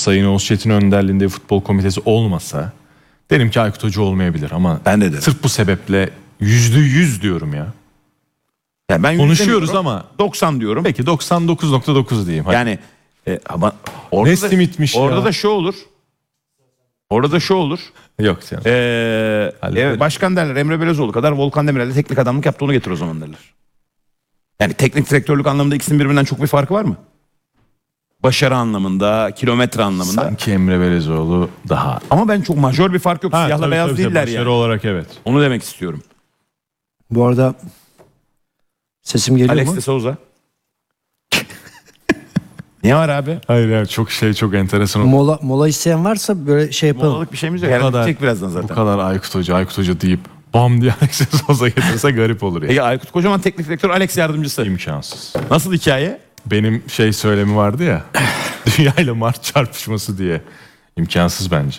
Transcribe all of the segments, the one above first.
Sayın Oğuz Çetin önderliğinde futbol komitesi olmasa derim ki Aykut Hoca olmayabilir ama Ben de derim. sırf bu sebeple %100 diyorum ya. Yani ben Konuşuyoruz %100 ama 90 diyorum. peki 99.9 diyeyim. Hadi. Yani ama orada Ne simitmiş orada ya. da şu olur. Orada da şu olur. Yok canım. Başkan derler Emre Belözoğlu kadar Volkan Demirel de teknik adamlık yaptı, onu getir o zaman derler. Yani teknik direktörlük anlamında ikisinin birbirinden çok bir farkı var mı? Başarı anlamında, kilometre anlamında. Sanki Emre Belözoğlu daha. Ama ben çok majör bir fark yok. Siyahla tabii, beyaz tabii, değiller başarı yani. olarak evet. Onu demek istiyorum. Bu arada sesim geliyor Alex mu? de Souza. Ne var abi? Hayır ya, çok enteresan. Mola isteyen varsa böyle şey yapalım. Molalık bir şeyimiz yok. Herhalde bitecek birazdan zaten. Bu kadar Aykut Hoca deyip bam diye Alex Souza getirse garip olur ya. Peki Aykut Kocaman teknik direktör, Alex yardımcısı. İmkansız. Nasıl hikaye? Benim söylemi vardı ya. Dünya ile Mars çarpışması diye. İmkansız bence.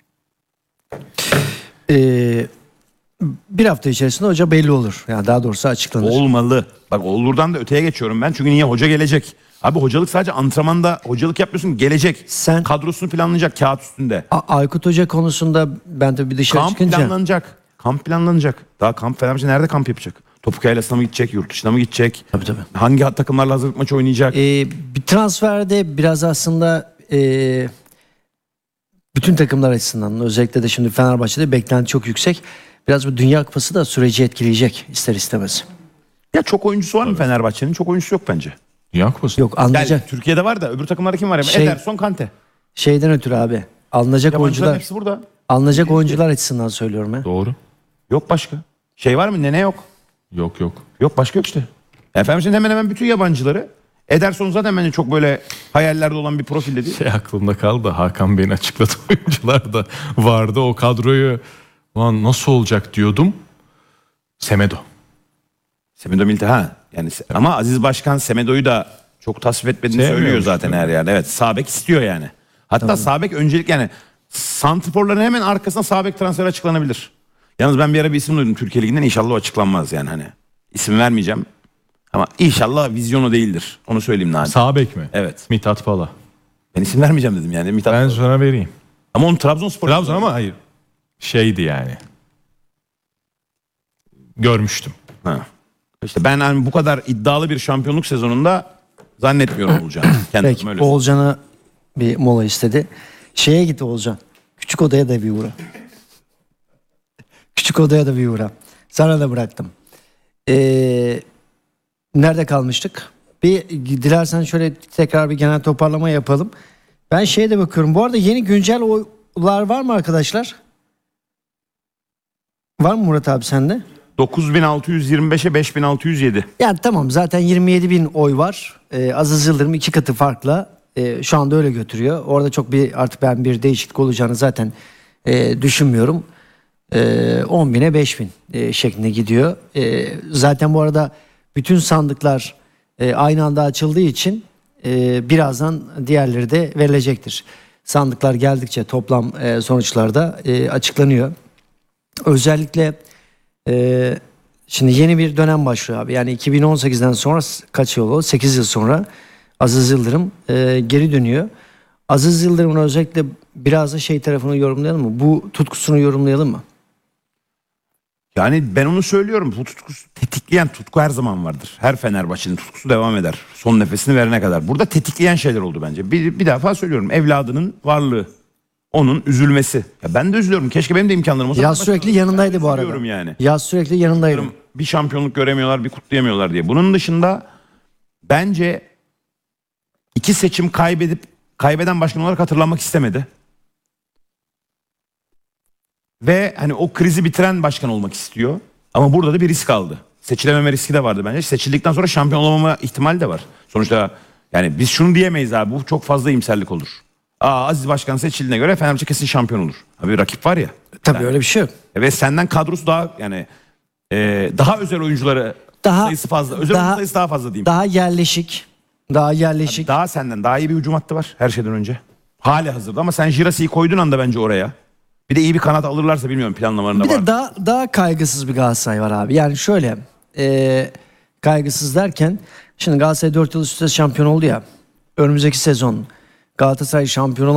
Bir hafta içerisinde hoca belli olur. Yani daha doğrusu açıklanır. Olmalı. Bak olurdan da öteye geçiyorum ben. Çünkü niye? Hoca gelecek. Abi hocalık sadece antrenmanda hocalık yapmıyorsun. Gelecek. Sen- Kadrosunu planlayacak kağıt üstünde. Aykut Hoca konusunda ben de bir dışarı Kamp çıkınca planlanacak. Kamp planlanacak. Daha kamp falan nerede kamp yapacak? Topuk Yaylası'na mı gidecek? Yurt dışına mı gidecek? Tabii. Hangi takımlarla hazırlık maçı oynayacak? Bir transferde biraz aslında bütün takımlar açısından, özellikle de şimdi Fenerbahçe'de beklenti çok yüksek. Biraz bu Dünya Kupası da süreci etkileyecek ister istemez. Ya çok oyuncusu var mı Fenerbahçe'nin? Çok oyuncusu yok bence. Dünya Kupası. Yok, alınacak. Yani Türkiye'de var da öbür takımlarda kim var? Ederson, Kante. Şeyden ötürü abi. Alınacak Yabancıların oyuncular. hepsi burada. Alınacak oyuncular açısından söylüyorum ya. Doğru. Yok başka. Şey var mı? Nene yok. Yok. Yok başka yok işte. Fenerbahçe'nin hemen hemen bütün yabancıları. Ederson zaten bence çok böyle hayallerde olan bir profilde değil. Aklımda kaldı. Hakan Bey'in açıkladığı oyuncular da vardı. O kadroyu lan nasıl olacak diyordum. Semedo. Semedo Milite yani ama Aziz Başkan Semedo'yu da çok tasvip etmediğini Sevmiyormuş, söylüyor zaten değil mi? her yerde. Evet, sağ bek istiyor yani. Hatta sağ bek öncelik, yani santrforların hemen arkasına sağ bek transferi açıklanabilir. Yalnız ben bir ara bir isim duydum Türkiye Ligi'nden, inşallah o açıklanmaz yani hani. İsim vermeyeceğim. Ama inşallah vizyonu değildir. Onu söyleyeyim Naci. Sağ bek mi? Evet. Mithat Pala. Ben isim vermeyeceğim dedim yani. Mithat. Ben sana vereyim. Ama onu Trabzonspor. Trabzon ama hayır. Şeydi yani. Görmüştüm. Ha. İşte ben hani bu kadar iddialı bir şampiyonluk sezonunda zannetmiyorum olacağını. Kendim Peki öyle. Oğulcan'a bir mola istedi. Şeye gitti Oğulcan. Küçük odaya da bir uğra. Küçük odaya da bir uğra. Sana da bıraktım. Nerede kalmıştık? Bir dilersen şöyle tekrar bir genel toparlama yapalım. Ben şeye de bakıyorum. Bu arada yeni güncel oylar var mı arkadaşlar? Var mı Murat abi sende? 9625'e 5607. Yani tamam, zaten 27 bin oy var. Aziz Yıldırım 2 katı farkla şu anda öyle götürüyor. Orada çok artık ben bir değişiklik olacağını zaten düşünmüyorum. 10 bine 5 bin şeklinde gidiyor. Zaten bu arada bütün sandıklar aynı anda açıldığı için birazdan diğerleri de verilecektir. Sandıklar geldikçe toplam sonuçlarda açıklanıyor. Özellikle şimdi yeni bir dönem başlıyor abi. Yani 2018'den sonra kaç yıl oldu? 8 yıl sonra Aziz Yıldırım geri dönüyor. Aziz Yıldırım'ın özellikle biraz da tarafını yorumlayalım mı? Bu tutkusunu yorumlayalım mı? Yani ben onu söylüyorum. Bu tutkusu tetikleyen tutku her zaman vardır. Her Fenerbahçe'nin tutkusu devam eder. Son nefesini verene kadar. Burada tetikleyen şeyler oldu bence. Bir defa söylüyorum. Evladının varlığı. Onun üzülmesi. Ya ben de üzülüyorum. Keşke benim de imkanlarım olsa. Yaz sürekli yanındaydı bu arada. Üzülüyorum yani. Yaz sürekli yanındaydı. Bir şampiyonluk göremiyorlar, bir kutlayamıyorlar diye. Bunun dışında bence 2 seçim kaybeden başkan olarak hatırlanmak istemedi. Ve hani o krizi bitiren başkan olmak istiyor. Ama burada da bir risk aldı. Seçilememe riski de vardı bence. Seçildikten sonra şampiyon olamama ihtimali de var. Sonuçta yani biz şunu diyemeyiz abi, bu çok fazla iyimserlik olur. Aziz Başkan seçildiğine göre Fenerbahçe kesin şampiyon olur. Abi rakip var ya. Tabii yani, öyle bir şey yok. ve senden kadrosu daha yani daha özel oyuncuları sayısı fazla. Özel oyuncu sayısı daha fazla diyeyim. Daha yerleşik. Daha senden daha iyi bir hücum hattı var her şeyden önce. Hali hazırda ama sen Girassi'yi koyduğun anda bence oraya. Bir de iyi bir kanat alırlarsa bilmiyorum, planlamalarında Bir var. de daha kaygısız bir Galatasaray var abi. Yani şöyle kaygısız derken, şimdi Galatasaray 4 yıl üst üste şampiyon oldu ya. Önümüzdeki sezon Galatasaray şampiyon